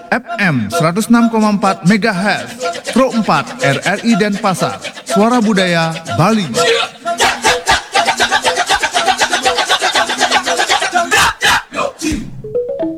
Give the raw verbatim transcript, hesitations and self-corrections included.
F M seratus enam koma empat MHz, Pro empat R R I Denpasar, Suara Budaya Bali.